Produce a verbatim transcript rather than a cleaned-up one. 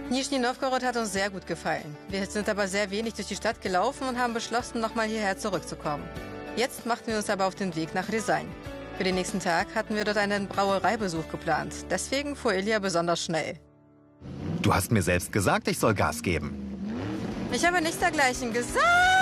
Nischni Nowgorod hat uns sehr gut gefallen. Wir sind aber sehr wenig durch die Stadt gelaufen und haben beschlossen, nochmal hierher zurückzukommen. Jetzt machten wir uns aber auf den Weg nach Rjasin. Für den nächsten Tag hatten wir dort einen Brauereibesuch geplant. Deswegen fuhr Ilja besonders schnell. Du hast mir selbst gesagt, ich soll Gas geben. Ich habe nichts dergleichen gesagt.